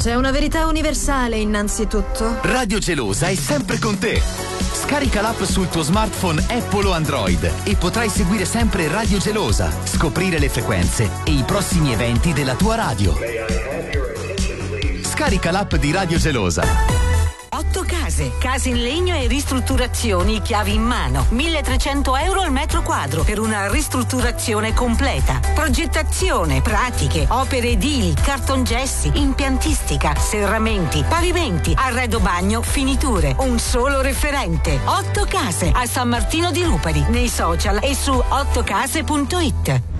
C'è una verità universale innanzitutto. Radio Gelosa è sempre con te. Scarica l'app sul tuo smartphone Apple o Android e potrai seguire sempre Radio Gelosa, scoprire le frequenze e i prossimi eventi della tua radio. Scarica l'app di Radio Gelosa. 8 case in legno e ristrutturazioni chiavi in mano, 1.300 euro al metro quadro per una ristrutturazione completa. Progettazione, pratiche, opere edili, cartongessi, impiantistica, serramenti, pavimenti, arredo bagno, finiture. Un solo referente. 8 case a San Martino di Lupari, nei social e su 8case.it.